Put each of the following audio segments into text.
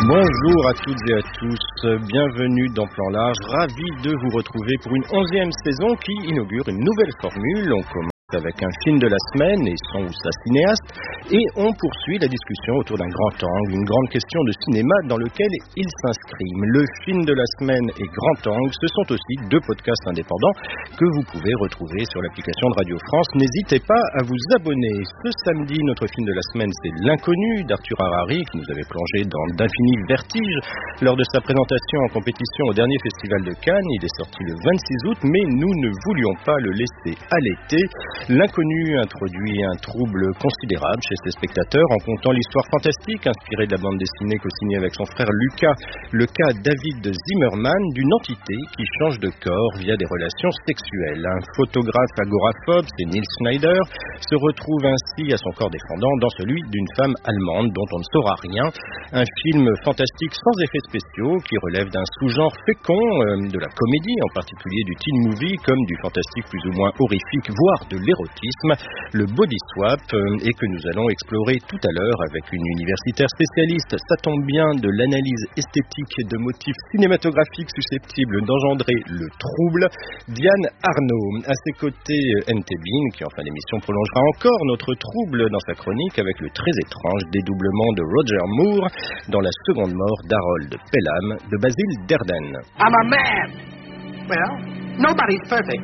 Bonjour à toutes et à tous, bienvenue dans Plan Large, ravi de vous retrouver pour une 11e saison qui inaugure une nouvelle formule. On commence avec un film de la semaine et son ou sa cinéaste, et on poursuit la discussion autour d'un grand angle, une grande question de cinéma dans lequel il s'inscrit. Le film de la semaine et Grand Angle, ce sont aussi deux podcasts indépendants que vous pouvez retrouver sur l'application de Radio France. N'hésitez pas à vous abonner. Ce samedi, notre film de la semaine, c'est L'Inconnu d'Arthur Harari, qui nous avait plongé dans d'infinis vertiges lors de sa présentation en compétition au dernier festival de Cannes. Il est sorti le 26 août, mais nous ne voulions pas le laisser à l'été. L'Inconnu introduit un trouble considérable chez ses spectateurs en contant l'histoire fantastique inspirée de la bande dessinée co-signée avec son frère Lucas, le cas David Zimmerman, d'une entité qui change de corps via des relations sexuelles. Un photographe agoraphobe, c'est Neil Schneider, se retrouve ainsi à son corps défendant dans celui d'une femme allemande dont on ne saura rien. Un film fantastique sans effets spéciaux qui relève d'un sous-genre fécond, de la comédie, en particulier du teen movie, comme du fantastique plus ou moins horrifique, voire de l'érotisme, le body swap, et que nous allons explorer tout à l'heure avec une universitaire spécialiste, ça tombe bien, de l'analyse esthétique de motifs cinématographiques susceptibles d'engendrer le trouble, Diane Arnaud. À ses côtés, N.T. Bean, qui en fin d'émission prolongera encore notre trouble dans sa chronique avec le très étrange dédoublement de Roger Moore dans La seconde mort d'Harold Pelham de Basil Derden. I'm a man! Well, nobody's perfect.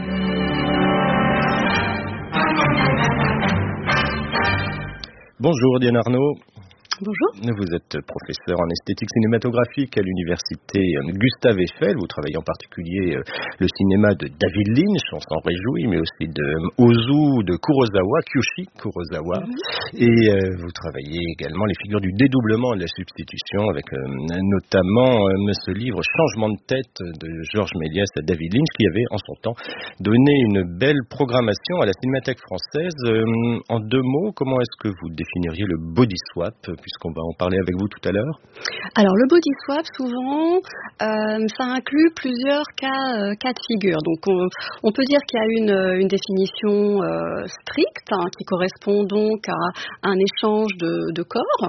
Bonjour Diane Arnaud. Bonjour. Vous êtes professeur en esthétique cinématographique à l'université Gustave Eiffel. Vous travaillez en particulier le cinéma de David Lynch, on s'en réjouit, mais aussi de Ozu, de Kurosawa, Kyoshi Kurosawa. Et vous travaillez également les figures du dédoublement et de la substitution avec notamment ce livre Changement de tête de Georges Méliès à David Lynch qui avait en son temps donné une belle programmation à la Cinémathèque française. En deux mots, comment est-ce que vous définiriez le body swap, puisqu'on va en parler avec vous tout à l'heure? Alors le body swap, souvent, ça inclut plusieurs cas de figure. Donc on peut dire qu'il y a une définition stricte qui correspond donc à un échange de corps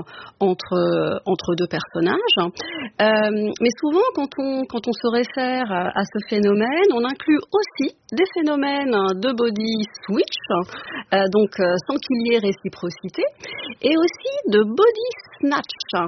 entre deux personnages. Mais souvent, quand on se réfère à ce phénomène, on inclut aussi des phénomènes de body switch, donc sans qu'il y ait réciprocité, et aussi de body snatch,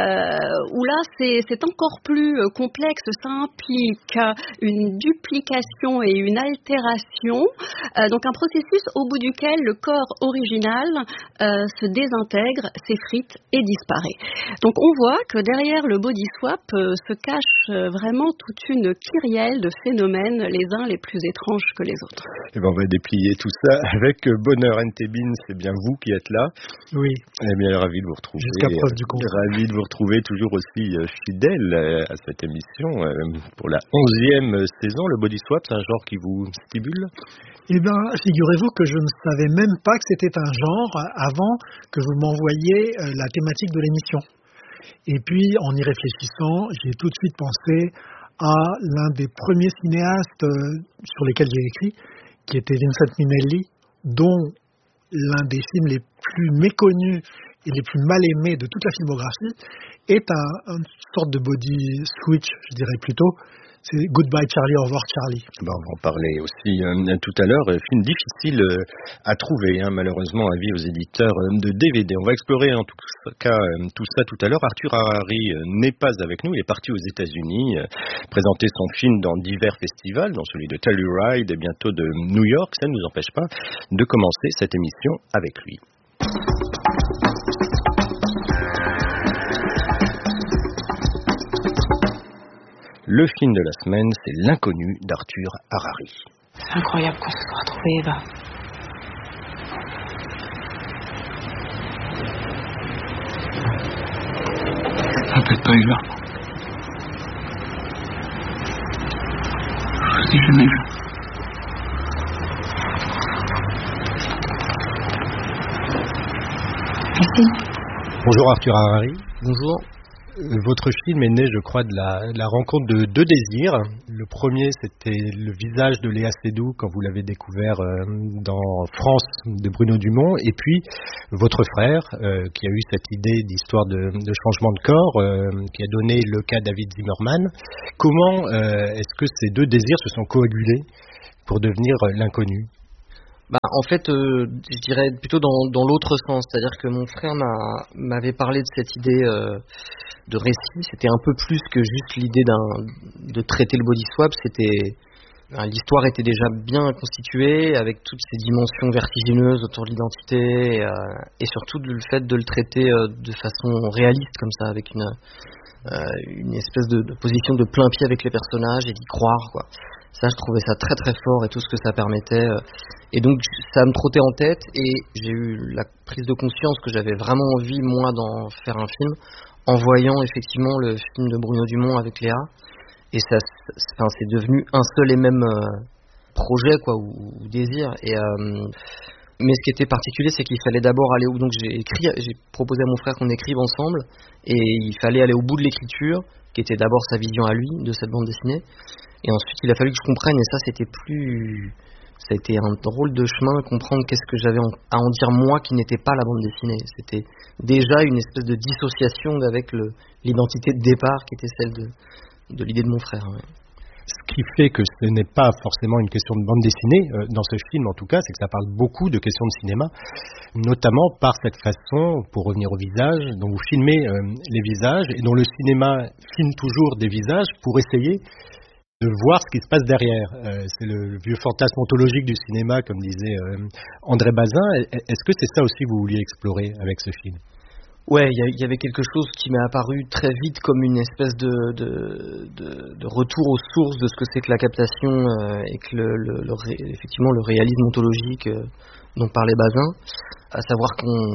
où là c'est encore plus complexe, ça implique une duplication et une altération, donc un processus au bout duquel le corps original se désintègre, s'effrite et disparaît. Donc on voit que derrière le body swap se cache vraiment toute une kyrielle de phénomènes, les uns les plus étranges que les autres. Et ben on va déplier tout ça avec bonheur. N.T. Bean, c'est bien vous qui êtes là. Oui. Eh bien, ravi de vous retrouver. Jusqu'à preuve du contraire. Ravi de vous retrouver toujours aussi fidèle à cette émission pour la 11e saison. Le body swap, c'est un genre qui vous stimule? Eh bien, figurez-vous que je ne savais même pas que c'était un genre avant que vous m'envoyiez la thématique de l'émission. Et puis, en y réfléchissant, j'ai tout de suite pensé à l'un des premiers cinéastes sur lesquels j'ai écrit, qui était Vincent Minnelli, dont l'un des films les plus méconnus et les plus mal aimés de toute la filmographie est une sorte de body switch, je dirais plutôt. C'est Goodbye Charlie, au revoir Charlie. Bon, on va en parler aussi tout à l'heure. Film difficile à trouver, malheureusement, avis aux éditeurs de DVD. On va explorer en tout cas tout ça tout à l'heure. Arthur Harari n'est pas avec nous. Il est parti aux États-Unis présenter son film dans divers festivals, dont celui de Telluride et bientôt de New York. Ça ne nous empêche pas de commencer cette émission avec lui. Le film de la semaine, c'est L'Inconnu d'Arthur Harari. C'est incroyable qu'on se soit retrouvés, Eva. T'inquiète pas, Eva. Je vous ai jamais vu. Merci. Bonjour Arthur Harari. Bonjour. Votre film est né, je crois, de la rencontre de deux désirs. Le premier, c'était le visage de Léa Seydoux quand vous l'avez découvert dans France de Bruno Dumont, et puis votre frère qui a eu cette idée d'histoire de changement de corps, qui a donné le cas David Zimmerman. Comment est-ce que ces deux désirs se sont coagulés pour devenir l'inconnu ? En fait, je dirais plutôt dans l'autre sens, c'est-à-dire que mon frère m'avait parlé de cette idée de récit. C'était un peu plus que juste l'idée de traiter le body swap. L'histoire était déjà bien constituée, avec toutes ces dimensions vertigineuses autour de l'identité, et surtout le fait de le traiter de façon réaliste comme ça, avec une espèce de position de plein pied avec les personnages et d'y croire, quoi. Ça, je trouvais ça très très fort, et tout ce que ça permettait. Et donc, ça me trottait en tête, et j'ai eu la prise de conscience que j'avais vraiment envie, moi, d'en faire un film, en voyant effectivement le film de Bruno Dumont avec Léa. Et ça, c'est devenu un seul et même projet, quoi, ou désir. Mais ce qui était particulier, c'est qu'il fallait d'abord aller donc j'ai proposé à mon frère qu'on écrive ensemble, et il fallait aller au bout de l'écriture, qui était d'abord sa vision à lui de cette bande dessinée. Et ensuite, il a fallu que je comprenne, et ça a été un drôle de chemin, comprendre qu'est-ce que j'avais à en dire moi qui n'était pas la bande dessinée. C'était déjà une espèce de dissociation avec l'identité de départ qui était celle de l'idée de mon frère. Ouais. Ce qui fait que ce n'est pas forcément une question de bande dessinée, dans ce film en tout cas, c'est que ça parle beaucoup de questions de cinéma, notamment par cette façon, pour revenir au visage, dont vous filmez les visages, et dont le cinéma filme toujours des visages pour essayer de voir ce qui se passe derrière. C'est le vieux fantasme ontologique du cinéma, comme disait André Bazin. Est-ce que c'est ça aussi que vous vouliez explorer avec ce film ? Ouais, il y avait quelque chose qui m'est apparu très vite comme une espèce de retour aux sources de ce que c'est que la captation, et que effectivement le réalisme ontologique dont parlait Bazin, à savoir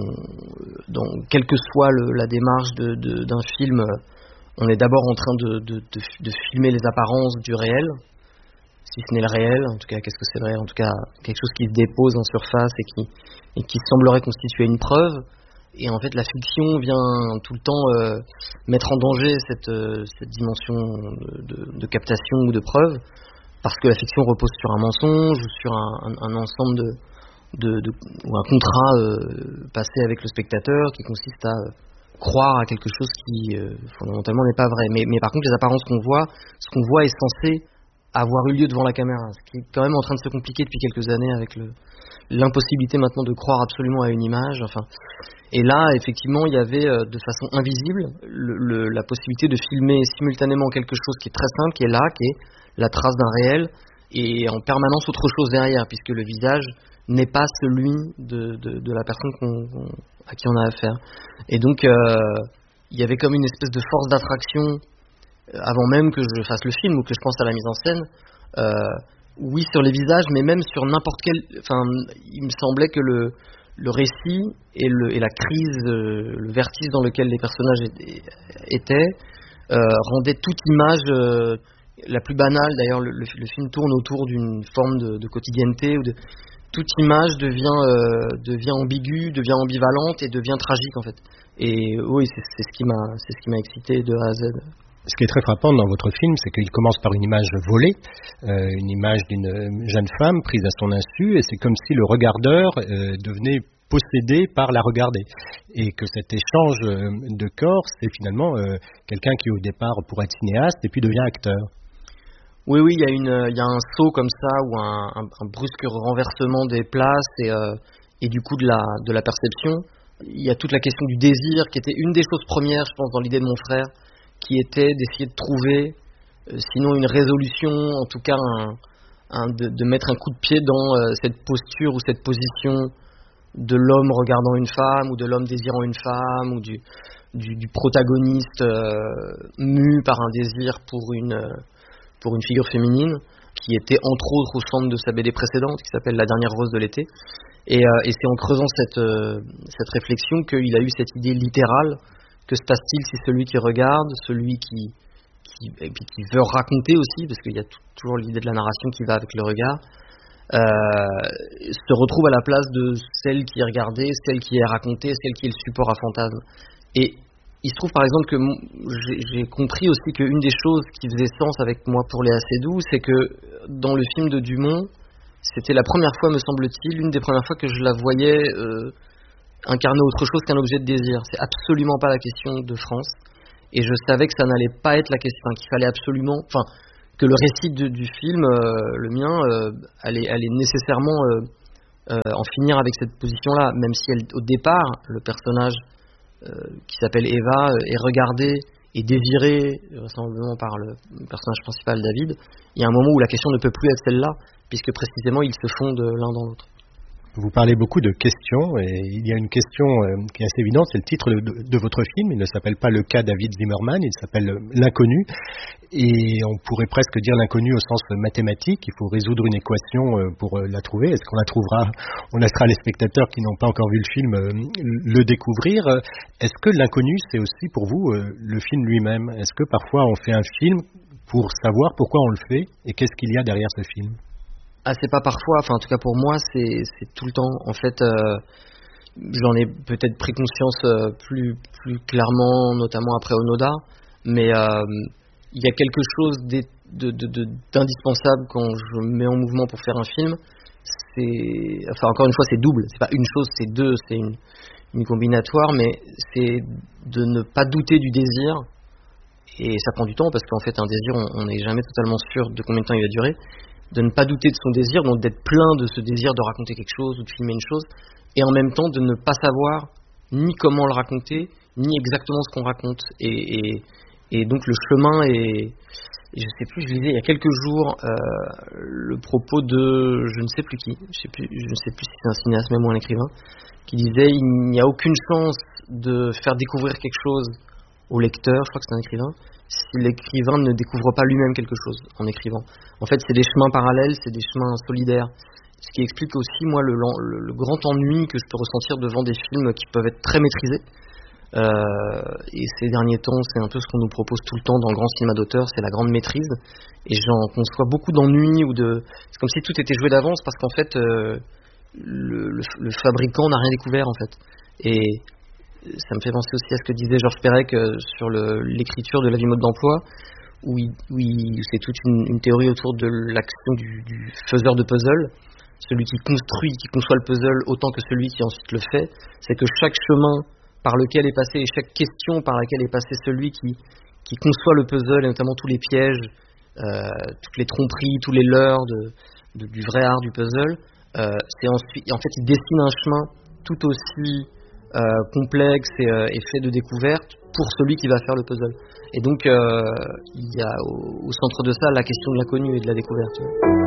quelle que soit la démarche d'un film, on est d'abord en train de filmer les apparences du réel, si ce n'est le réel, en tout cas qu'est-ce que c'est le réel, en tout cas quelque chose qui se dépose en surface et qui semblerait constituer une preuve. Et en fait, la fiction vient tout le temps mettre en danger cette dimension de captation ou de preuve, parce que la fiction repose sur un mensonge ou sur un ensemble ou un contrat passé avec le spectateur qui consiste à croire à quelque chose qui fondamentalement n'est pas vrai. Mais par contre, les apparences ce qu'on voit est censé avoir eu lieu devant la caméra, ce qui est quand même en train de se compliquer depuis quelques années avec l'impossibilité maintenant de croire absolument à une image. Et là, effectivement, il y avait de façon invisible la possibilité de filmer simultanément quelque chose qui est très simple, qui est là, qui est la trace d'un réel, et en permanence autre chose derrière, puisque le visage n'est pas celui de la personne à qui on a affaire. Et donc, il y avait comme une espèce de force d'attraction, avant même que je fasse le film ou que je pense à la mise en scène, oui, sur les visages, mais même sur n'importe quel... il me semblait que le récit et la crise, le vertige dans lequel les personnages étaient, rendaient toute image la plus banale. D'ailleurs, le film tourne autour d'une forme de quotidienneté, où toute image devient ambiguë, devient ambivalente et devient tragique en fait. Et oui, c'est ce qui m'a excité de A à Z. Ce qui est très frappant dans votre film, c'est qu'il commence par une image volée, une image d'une jeune femme prise à son insu, et c'est comme si le regardeur devenait possédé par la regardée. Et que cet échange de corps, c'est finalement quelqu'un qui au départ pourrait être cinéaste et puis devient acteur. Oui, il y a un saut comme ça, ou un brusque renversement des places et du coup de la perception. Il y a toute la question du désir, qui était une des choses premières, je pense, dans l'idée de mon frère, qui était d'essayer de trouver, sinon une résolution, en tout cas de mettre un coup de pied dans cette posture ou cette position de l'homme regardant une femme, ou de l'homme désirant une femme, ou du protagoniste mu par un désir pour une figure féminine, qui était entre autres au centre de sa BD précédente, qui s'appelle La dernière rose de l'été. Et c'est en creusant cette réflexion qu'il a eu cette idée littérale. Que se passe-t-il si celui qui regarde, celui qui veut raconter aussi, parce qu'il y a toujours l'idée de la narration qui va avec le regard, se retrouve à la place de celle qui est regardée, celle qui est racontée, celle qui est le support à fantasme. Et il se trouve par exemple que j'ai compris aussi qu'une des choses qui faisait sens avec moi pour Léa Seydoux, c'est que dans le film de Dumont, c'était la première fois, me semble-t-il, l'une des premières fois que je la voyais incarner autre chose qu'un objet de désir. C'est absolument pas la question de France, et je savais que ça n'allait pas être la question, qu'il fallait absolument, que le récit du film, le mien, allait nécessairement en finir avec cette position-là, même si au départ, le personnage qui s'appelle Eva est regardé et désiré vraisemblablement par le personnage principal David. Il y a un moment où la question ne peut plus être celle-là, puisque précisément ils se fondent l'un dans l'autre. Vous parlez beaucoup de questions, et il y a une question qui est assez évidente, c'est le titre de votre film. Il ne s'appelle pas Le cas David Zimmerman, il s'appelle L'inconnu, et on pourrait presque dire l'inconnu au sens mathématique. Il faut résoudre une équation pour la trouver. Est-ce qu'on la trouvera? On laissera les spectateurs qui n'ont pas encore vu le film le découvrir. Est-ce que l'inconnu, c'est aussi pour vous le film lui-même? Est-ce que parfois on fait un film pour savoir pourquoi on le fait, et qu'est-ce qu'il y a derrière ce film? C'est pas parfois, en tout cas pour moi, c'est tout le temps. En fait, j'en ai peut-être pris conscience plus clairement, notamment après Onoda, mais il y a quelque chose d'indispensable quand je me mets en mouvement pour faire un film. Encore une fois, c'est double. C'est pas une chose, c'est deux, c'est une combinatoire, mais c'est de ne pas douter du désir. Et ça prend du temps parce qu'en fait, un désir, on n'est jamais totalement sûr de combien de temps il va durer. De ne pas douter de son désir, donc d'être plein de ce désir de raconter quelque chose ou de filmer une chose, et en même temps de ne pas savoir ni comment le raconter, ni exactement ce qu'on raconte. Et donc le chemin est... Je sais plus, je lisais il y a quelques jours le propos de je ne sais plus qui, je ne sais plus si c'est un cinéaste même ou un écrivain, qui disait il n'y a aucune chance de faire découvrir quelque chose au lecteur, je crois que c'est un écrivain, si l'écrivain ne découvre pas lui-même quelque chose en écrivant. En fait, c'est des chemins parallèles, c'est des chemins solidaires. Ce qui explique aussi, moi, le grand ennui que je peux ressentir devant des films qui peuvent être très maîtrisés. Et ces derniers temps, c'est un peu ce qu'on nous propose tout le temps dans le grand cinéma d'auteur, c'est la grande maîtrise. Et j'en conçois beaucoup d'ennui c'est comme si tout était joué d'avance parce qu'en fait, le fabricant n'a rien découvert, en fait. Et ça me fait penser aussi à ce que disait Georges Perec sur l'écriture de La vie mode d'emploi, où c'est toute une théorie autour de l'action du faiseur de puzzle, celui qui construit, qui conçoit le puzzle autant que celui qui ensuite le fait. C'est que chaque chemin par lequel est passé et chaque question par laquelle est passé celui qui conçoit le puzzle, et notamment tous les pièges, toutes les tromperies, tous les leurres du vrai art du puzzle, c'est ensuite, en fait, il dessine un chemin tout aussi complexe et fait de découvertes pour celui qui va faire le puzzle. Et donc il y a au centre de ça la question de l'inconnu et de la découverte.